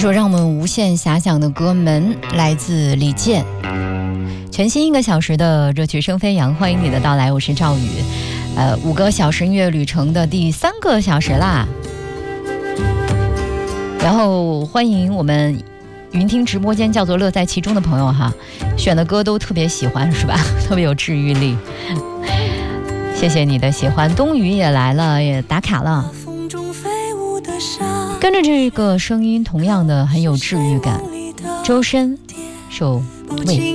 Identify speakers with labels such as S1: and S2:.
S1: 首让我们无限遐想的歌门来自李健。全新1个小时的热曲声飞扬，欢迎你的到来，我是赵宇。5个小时音乐旅程的第3个小时啦。然后欢迎我们云听直播间叫做乐在其中的朋友哈，选的歌都特别喜欢是吧？特别有治愈力。谢谢你的喜欢。冬雨也来了，也打卡了。跟着这个声音同样的很有治愈感。周深首《为